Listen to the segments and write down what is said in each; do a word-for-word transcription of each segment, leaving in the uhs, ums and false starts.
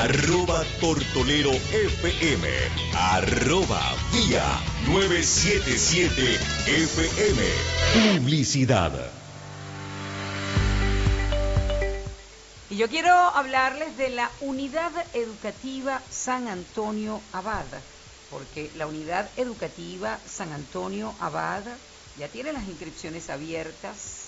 arroba Tortolero F M, arroba Vía nueve siete siete F M. Publicidad. Y yo quiero hablarles de la Unidad Educativa San Antonio Abad, porque la Unidad Educativa San Antonio Abad ya tiene las inscripciones abiertas,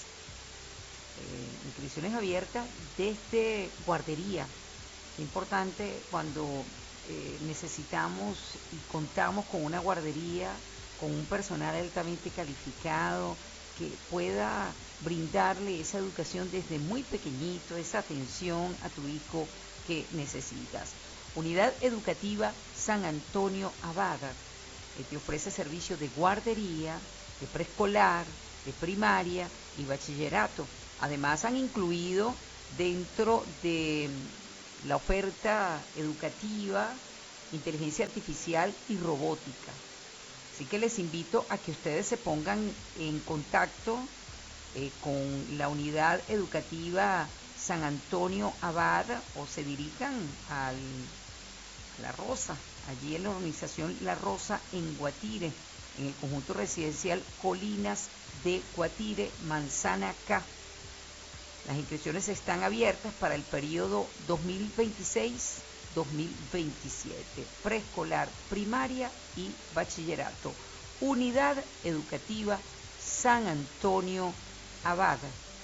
eh, inscripciones abiertas desde guardería. Es importante cuando eh, necesitamos y contamos con una guardería, con un personal altamente calificado, que pueda brindarle esa educación desde muy pequeñito, esa atención a tu hijo que necesitas. Unidad Educativa San Antonio Abad, que te ofrece servicio de guardería, de preescolar, de primaria y bachillerato. Además han incluido dentro de la oferta educativa inteligencia artificial y robótica. Así que les invito a que ustedes se pongan en contacto eh, con la Unidad Educativa San Antonio Abad o se dirijan al La Rosa, allí en la organización La Rosa en Guatire, en el conjunto residencial Colinas de Guatire, Manzana K. Las inscripciones están abiertas para el periodo dos mil veintiséis dos mil veintisiete, preescolar, primaria y bachillerato. Unidad Educativa San Antonio Abad,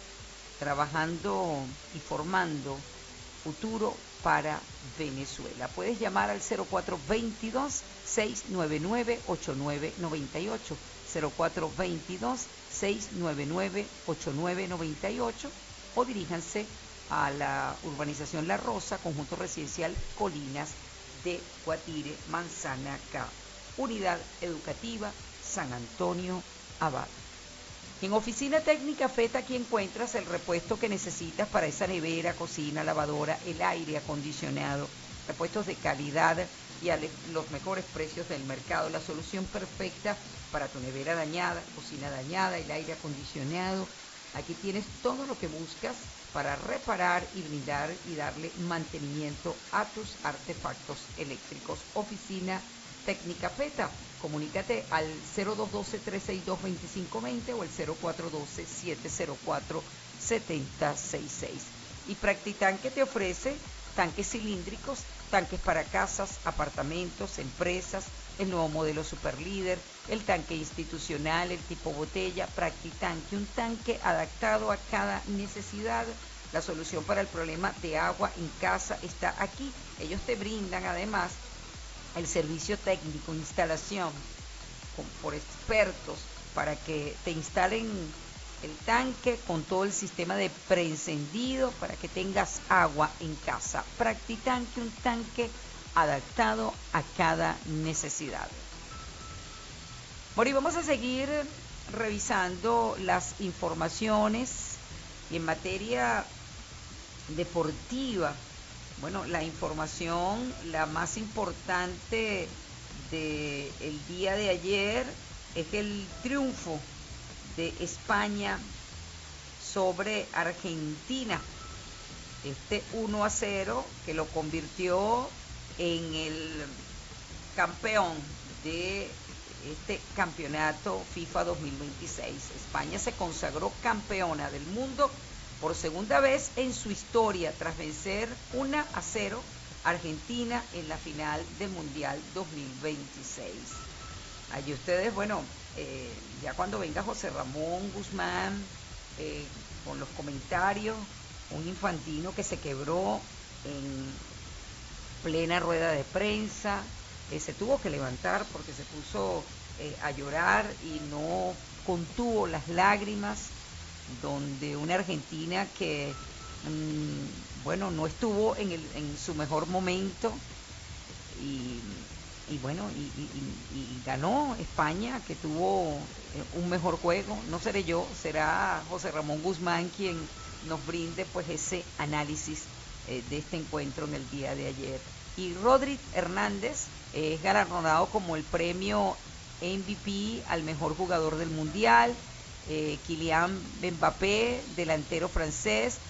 trabajando y formando futuro para Venezuela. Puedes llamar al cero cuatro veintidós, seiscientos noventa y nueve, ochenta y nueve noventa y ocho, cero cuatro veintidós, seiscientos noventa y nueve, ochenta y nueve noventa y ocho, o diríjanse a la urbanización La Rosa, conjunto residencial Colinas de Guatire, Manzana K. Unidad Educativa San Antonio Abad. En Oficina Técnica FETA aquí encuentras el repuesto que necesitas para esa nevera, cocina, lavadora, el aire acondicionado, repuestos de calidad y a los mejores precios del mercado. La solución perfecta para tu nevera dañada, cocina dañada, el aire acondicionado. Aquí tienes todo lo que buscas para reparar y brindar y darle mantenimiento a tus artefactos eléctricos. Oficina Técnica FETA. Comunícate al cero dos uno dos, tres seis dos, dos cinco dos cero o el cero cuatro uno dos, siete cero cuatro, siete cero seis seis. Y Practitanque te ofrece tanques cilíndricos, tanques para casas, apartamentos, empresas, el nuevo modelo Superlíder, el tanque institucional, el tipo botella. Practitanque, un tanque adaptado a cada necesidad. La solución para el problema de agua en casa está aquí. Ellos te brindan además el servicio técnico, instalación con, por expertos para que te instalen el tanque con todo el sistema de preencendido para que tengas agua en casa. Practitanque, un tanque adaptado a cada necesidad. Bueno, y vamos a seguir revisando las informaciones y en materia deportiva. Bueno, la información, la más importante del día de ayer es el triunfo de España sobre Argentina. Este uno a cero que lo convirtió en el campeón de este campeonato FIFA dos mil veintiséis. España se consagró campeona del mundo por segunda vez en su historia, tras vencer uno a cero a Argentina en la final del Mundial dos mil veintiséis. Allí ustedes, bueno, eh, ya cuando venga José Ramón Guzmán eh, con los comentarios, un infantino que se quebró en plena rueda de prensa, eh, se tuvo que levantar porque se puso eh, a llorar y no contuvo las lágrimas, donde una Argentina que, mmm, bueno, no estuvo en, el, en su mejor momento y, y bueno, y, y, y ganó España, que tuvo un mejor juego. No seré yo, será José Ramón Guzmán quien nos brinde pues ese análisis eh, de este encuentro en el día de ayer. Y Rodri Hernández es eh, galardonado como el premio M V P al mejor jugador del Mundial. Eh, Kylian Mbappé, delantero francés,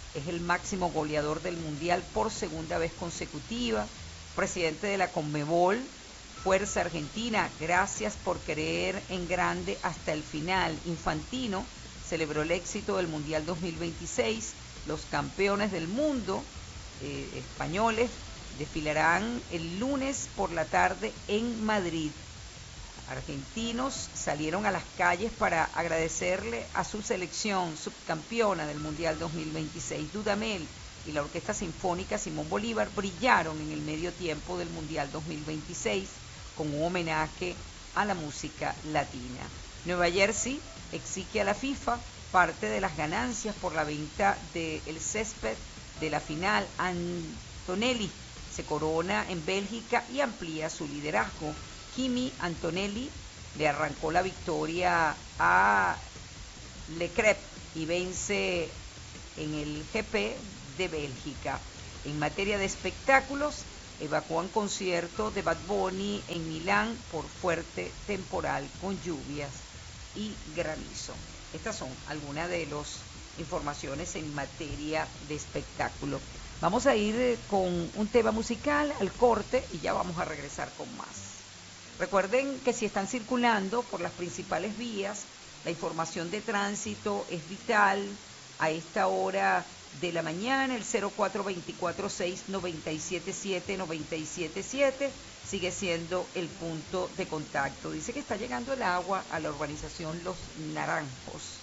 es el máximo goleador del Mundial por segunda vez consecutiva, presidente de la Conmebol. Fuerza Argentina, gracias por creer en grande hasta el final. Infantino celebró el éxito del Mundial dos mil veintiséis. Los campeones del mundo eh, españoles desfilarán el lunes por la tarde en Madrid. Argentinos salieron a las calles para agradecerle a su selección subcampeona del Mundial dos mil veintiséis. Dudamel y la Orquesta Sinfónica Simón Bolívar brillaron en el medio tiempo del Mundial dos mil veintiséis con un homenaje a la música latina. Nueva Jersey exige a la FIFA parte de las ganancias por la venta del césped de la final. Antonelli se corona en Bélgica y amplía su liderazgo. Kimi Antonelli le arrancó la victoria a Leclerc y vence en el G P de Bélgica. En materia de espectáculos, evacúan concierto de Bad Bunny en Milán por fuerte temporal con lluvias y granizo. Estas son algunas de las informaciones en materia de espectáculo. Vamos a ir con un tema musical al corte y ya vamos a regresar con más. Recuerden que si están circulando por las principales vías, la información de tránsito es vital a esta hora de la mañana. El cero cuatro dos cuatro seis nueve siete siete nueve siete siete sigue siendo el punto de contacto. Dice que está llegando el agua a la urbanización Los Naranjos.